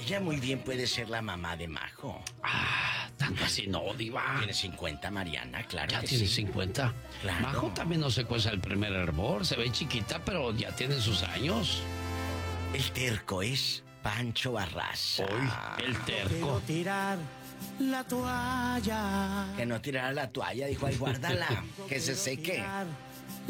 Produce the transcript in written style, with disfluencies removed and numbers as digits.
ella muy bien puede ser la mamá de Majo. Tanto así no, diva. Tiene 50, Mariana, claro Ya que tiene sí. 50. Claro. Majo también no se cueza el primer hervor. Se ve chiquita, pero ya tiene sus años. El terco es Pancho Barraza. El Quiero terco. tirar la toalla. Que no tirara la toalla, dijo, ay, guárdala, que se seque.